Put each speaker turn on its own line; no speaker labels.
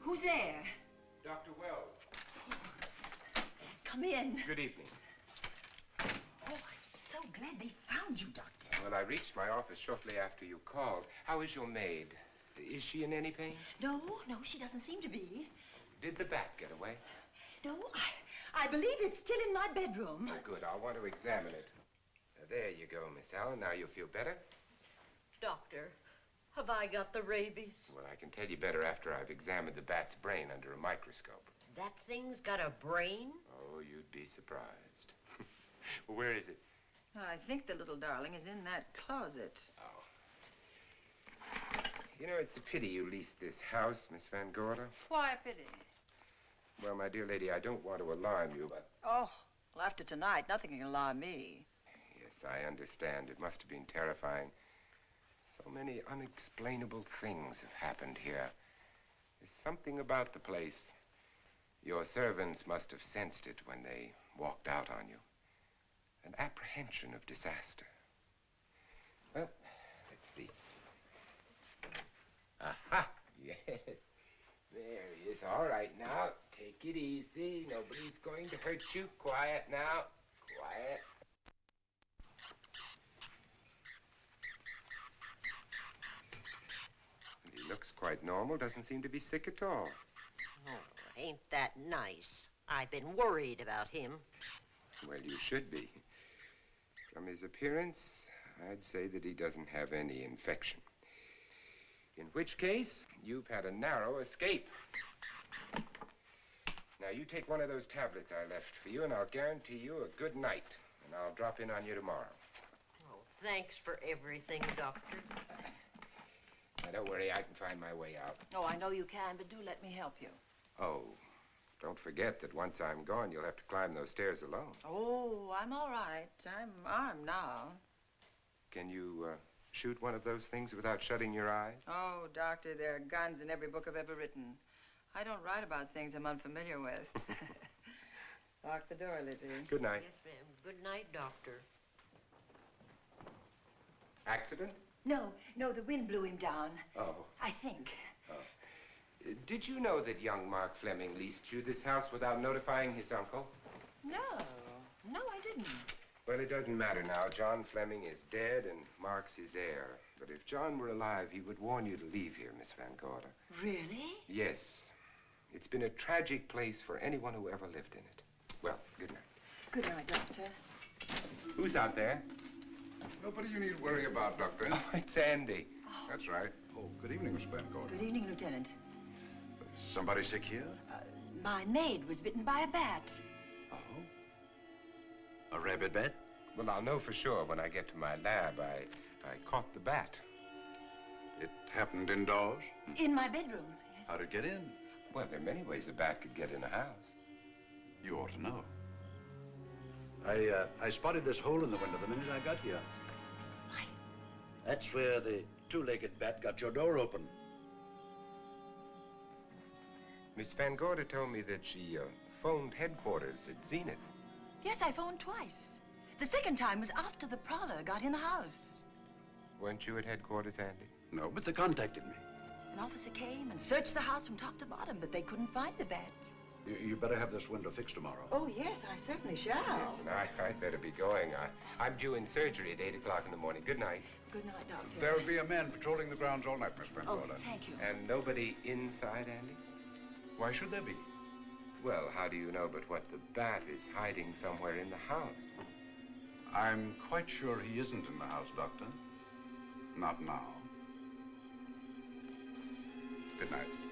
Who's there?
Dr. Wells.
Come in.
Good evening.
Oh, I'm so glad they found you, Doctor.
Well, I reached my office shortly after you called. How is your maid? Is she in any pain?
No, she doesn't seem to be.
Did the bat get away?
No, I believe it's still in my bedroom.
Oh, good. I'll want to examine it. There you go, Miss Allen. Now you'll feel better?
Doctor, have I got the rabies?
Well, I can tell you better after I've examined the bat's brain under a microscope.
That thing's got a brain?
Oh, you'd be surprised. Well, where is it?
I think the little darling is in that closet.
Oh. You know, it's a pity you leased this house, Miss Van Gorder.
Why a pity?
Well, my dear lady, I don't want to alarm you, but...
Oh, well, after tonight, nothing can alarm me.
Yes, I understand. It must have been terrifying. So many unexplainable things have happened here. There's something about the place. Your servants must have sensed it when they walked out on you. An apprehension of disaster. Well, let's see. Aha! Yes. There he is. All right, now, take it easy. Nobody's going to hurt you. Quiet now. Quiet. And he looks quite normal. Doesn't seem to be sick at all.
Oh, ain't that nice? I've been worried about him.
Well, you should be. From his appearance, I'd say that he doesn't have any infection. In which case, you've had a narrow escape. Now, you take one of those tablets I left for you, and I'll guarantee you a good night. And I'll drop in on you tomorrow.
Oh, thanks for everything, Doctor.
Now, don't worry, I can find my way out.
Oh, I know you can, but do let me help you.
Oh, don't forget that once I'm gone, you'll have to climb those stairs alone.
Oh, I'm all right. I'm armed now.
Can you, shoot one of those things without shutting your eyes?
Oh, Doctor, there are guns in every book I've ever written. I don't write about things I'm unfamiliar with. Lock the door, Lizzie.
Good night.
Yes, ma'am. Good night, Doctor.
Accident?
No, the wind blew him down.
Oh.
I think.
Oh. Did you know that young Mark Fleming leased you this house without notifying his uncle?
No, I didn't.
Well, it doesn't matter now. John Fleming is dead and Mark's his heir. But if John were alive, he would warn you to leave here, Miss Van Gorder.
Really?
Yes. It's been a tragic place for anyone who ever lived in it. Well, good night.
Good night, Doctor.
Who's out there?
Nobody you need worry about, Doctor.
Oh, it's Andy.
Oh.
That's right. Oh, good evening, Miss Van Gorder.
Good evening, Lieutenant.
Somebody sick here?
My maid was bitten by a bat.
Oh? A rabid bat?
Well, I'll know for sure when I get to my lab. I caught the bat.
It happened indoors?
In my bedroom, yes.
How'd it get in?
Well, there are many ways a bat could get in a house.
You ought to know. I spotted this hole in the window the minute I got here.
Why?
That's where the two-legged bat got your door open.
Miss Van Gorder told me that she phoned headquarters at Zenith.
Yes, I phoned twice. The second time was after the prowler got in the house.
Weren't you at headquarters, Andy?
No, but they contacted me.
An officer came and searched the house from top to bottom, but they couldn't find the bat.
You better have this window fixed tomorrow.
Oh, yes, I certainly shall.
Listen, I'd better be going. I'm due in surgery at 8 o'clock in the morning. Good night.
Good night, Doctor.
There'll be a man patrolling the grounds all night, Miss Van Gorder.
Oh, thank you.
And nobody inside, Andy?
Why should there be?
Well, how do you know but what the bat is hiding somewhere in the house?
I'm quite sure he isn't in the house, Doctor. Not now. Good night.